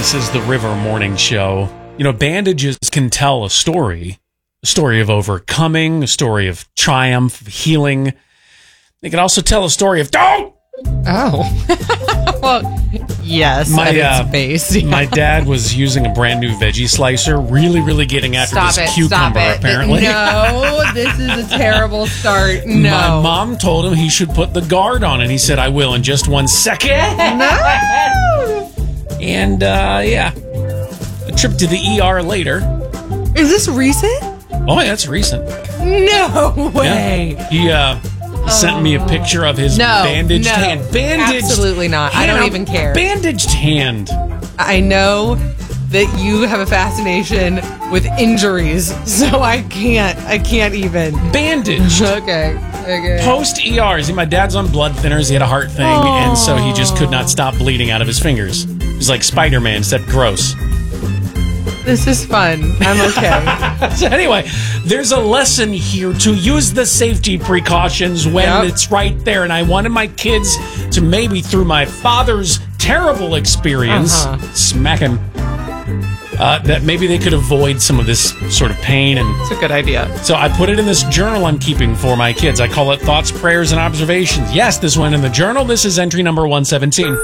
This is the River Morning Show. You know, bandages can tell a story of overcoming, a story of triumph, of healing. They can also tell a story of don't. Oh, well, yes. At its base, yeah. My dad was using a brand new veggie slicer, really getting after this cucumber. Apparently, no, this is a terrible start. No, my mom told him he should put the guard on, and he said, "I will in just 1 second." No. And yeah, a trip to the ER later. Is this recent? Oh, yeah, it's recent. No way. Yeah. He sent me a picture of his bandaged hand. Absolutely not. I don't even care. Bandaged hand. I know that you have a fascination with injuries, so I can't even. Bandaged. Okay. Post ER. See, my dad's on blood thinners. He had a heart thing, and so he just could not stop bleeding out of his fingers. He was like Spider-Man, except gross. This is fun. I'm okay. So anyway, there's a lesson here to use the safety precautions when it's right there. And I wanted my kids to maybe, through my father's terrible experience, smack him, that maybe they could avoid some of this sort of pain. And it's a good idea. So I put it in this journal I'm keeping for my kids. I call it Thoughts, Prayers, and Observations. Yes, this went in the journal. This is entry number 117.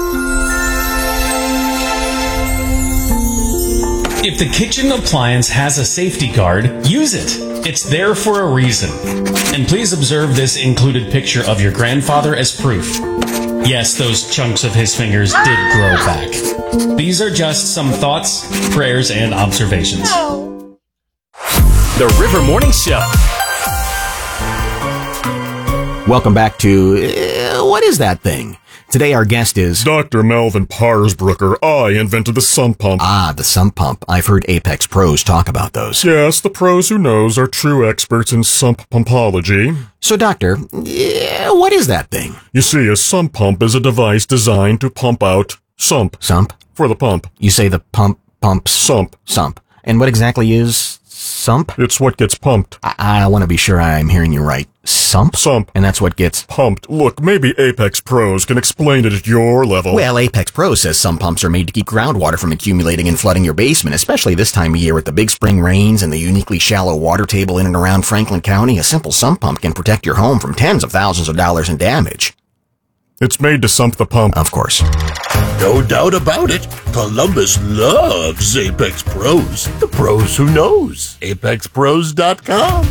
If the kitchen appliance has a safety guard, use it. It's there for a reason. And please observe this included picture of your grandfather as proof. Yes, those chunks of his fingers did grow back. These are just some thoughts, prayers, and observations. The River Morning Show. Welcome back to What Is That Thing? Today our guest is Dr. Melvin Parsbrucker. I invented the sump pump. Ah, the sump pump. I've heard Apex pros talk about those. Yes, the pros who knows are true experts in sump pumpology. So, Doctor, what is that thing? You see, a sump pump is a device designed to pump out sump. Sump? For the pump. You say the pumps? Sump. Sump. And what exactly is sump? It's what gets pumped. I want to be sure I'm hearing you right. Sump? Sump. And that's what gets pumped. Look, maybe Apex Pros can explain it at your level. Well, Apex Pros says sump pumps are made to keep groundwater from accumulating and flooding your basement, especially this time of year with the big spring rains and the uniquely shallow water table in and around Franklin County. A simple sump pump can protect your home from tens of thousands of dollars in damage. It's made to sump the pump. Of course. No doubt about it. Columbus loves Apex Pros. The pros who knows. ApexPros.com.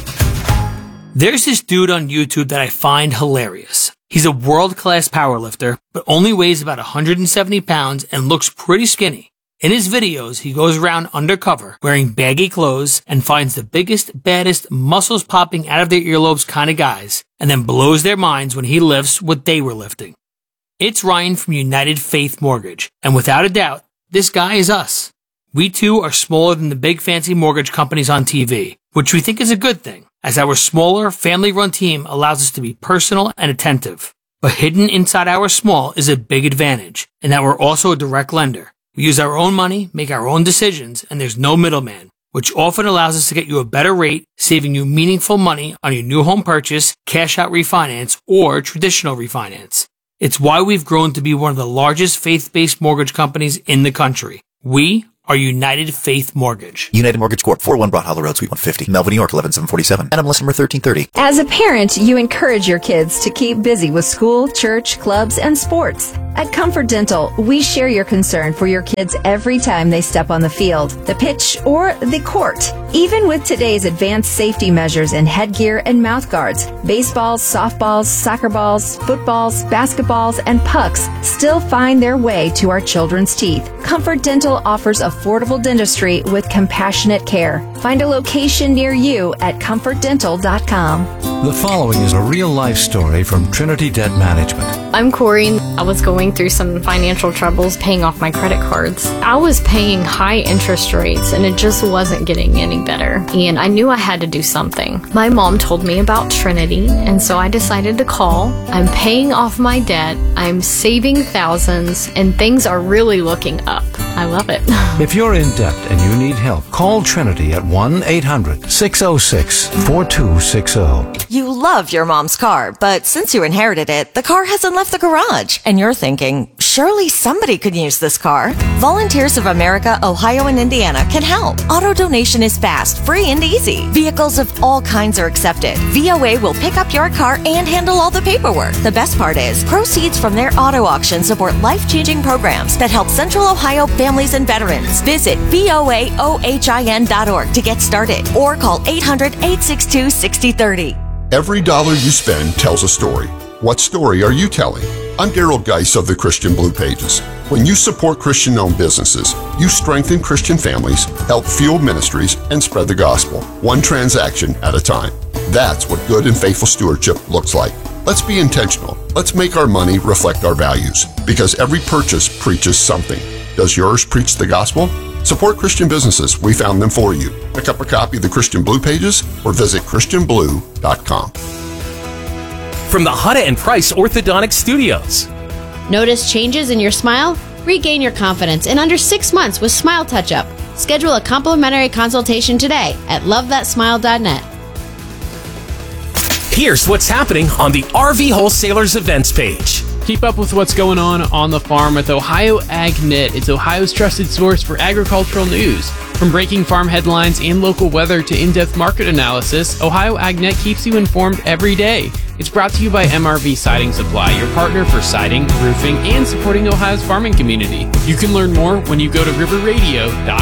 There's this dude on YouTube that I find hilarious. He's a world-class powerlifter, but only weighs about 170 pounds and looks pretty skinny. In his videos, he goes around undercover, wearing baggy clothes, and finds the biggest, baddest, muscles popping out of their earlobes kind of guys, and then blows their minds when he lifts what they were lifting. It's Ryan from United Faith Mortgage, and without a doubt, this guy is us. We too are smaller than the big fancy mortgage companies on TV, which we think is a good thing, as our smaller, family-run team allows us to be personal and attentive. But hidden inside our small is a big advantage, in that we're also a direct lender. We use our own money, make our own decisions, and there's no middleman, which often allows us to get you a better rate, saving you meaningful money on your new home purchase, cash-out refinance, or traditional refinance. It's why we've grown to be one of the largest faith-based mortgage companies in the country. We are United Faith Mortgage. United Mortgage Corp. 401 Broad Hollow Road, Suite 150, Melville, New York, 11747. NMLS number 1330. As a parent, you encourage your kids to keep busy with school, church, clubs, and sports. At Comfort Dental, we share your concern for your kids every time they step on the field, the pitch, or the court. Even with today's advanced safety measures in headgear and mouth guards, baseballs, softballs, soccer balls, footballs, basketballs, and pucks still find their way to our children's teeth. Comfort Dental offers affordable dentistry with compassionate care. Find a location near you at comfortdental.com. The following is a real-life story from Trinity Debt Management. I'm Corey. I was going through some financial troubles paying off my credit cards. I was paying high interest rates and it just wasn't getting any better. And I knew I had to do something. My mom told me about Trinity, and so I decided to call. I'm paying off my debt, I'm saving thousands, and things are really looking up. I love it. If you're in debt and you need help, call Trinity at 1-800-606-4260. You love your mom's car, but since you inherited it, the car hasn't left the garage. And you're thinking, Surely somebody could use this car. Volunteers of America, Ohio, and Indiana can help. Auto donation is fast, free, and easy. Vehicles of all kinds are accepted. VOA will pick up your car and handle all the paperwork. The best part is, proceeds from their auto auction support life-changing programs that help Central Ohio families and veterans. Visit voaohin.org to get started or call 800-862-6030. Every dollar you spend tells a story. What story are you telling? I'm Daryl Geis of the Christian Blue Pages. When you support Christian-owned businesses, you strengthen Christian families, help fuel ministries, and spread the gospel, one transaction at a time. That's what good and faithful stewardship looks like. Let's be intentional. Let's make our money reflect our values, because every purchase preaches something. Does yours preach the gospel? Support Christian businesses. We found them for you. Pick up a copy of the Christian Blue Pages or visit christianblue.com. From the Hutta and Price Orthodontic Studios. Notice changes in your smile? Regain your confidence in under 6 months with Smile Touch-Up. Schedule a complimentary consultation today at lovethatsmile.net. Here's what's happening on the RV Wholesalers events page. Keep up with what's going on the farm with Ohio AgNet. It's Ohio's trusted source for agricultural news. From breaking farm headlines and local weather to in-depth market analysis, Ohio AgNet keeps you informed every day. It's brought to you by MRV Siding Supply, your partner for siding, roofing, and supporting Ohio's farming community. You can learn more when you go to riverradio.com.